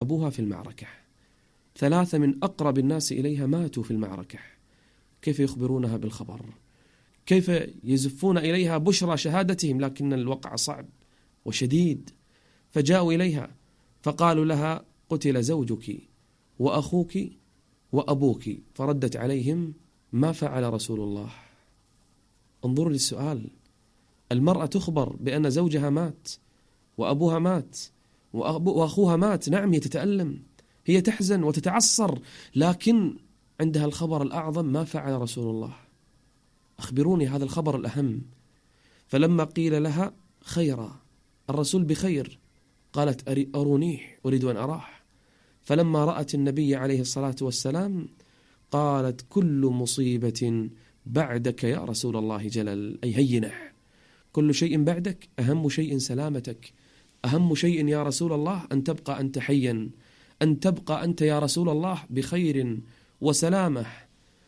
أبوها في المعركة، 3 من أقرب الناس إليها ماتوا في المعركة. كيف يخبرونها بالخبر؟ كيف يزفون إليها بشرى شهادتهم؟ لكن الوقع صعب وشديد. فجاءوا إليها فقالوا لها: قتل زوجك وأخوك وأبوك. فردت عليهم: ما فعل رسول الله. انظروا للسؤال. المرأة تخبر بأن زوجها مات وأبوها مات وأخوها مات. نعم، هي تتألم، هي تحزن وتتعصر، لكن عندها الخبر الأعظم: ما فعل رسول الله. أخبروني هذا الخبر الأهم. فلما قيل لها: خيرا، الرسول بخير، قالت: أرونيه، أريد أن أراه. فلما رأت النبي عليه الصلاة والسلام قالت: كل مصيبة بعدك يا رسول الله جلل، أي هينة. كل شيء بعدك، أهم شيء سلامتك، أهم شيء يا رسول الله أن تبقى أنت حيا، أن تبقى أنت يا رسول الله بخير وسلامة.